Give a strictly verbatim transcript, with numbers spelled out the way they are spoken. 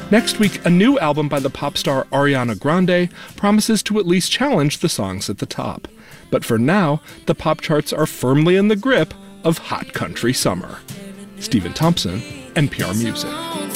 Next week, a new album by the pop star Ariana Grande promises to at least challenge the songs at the top. But for now, the pop charts are firmly in the grip of hot country summer. Stephen Thompson, N P R Music.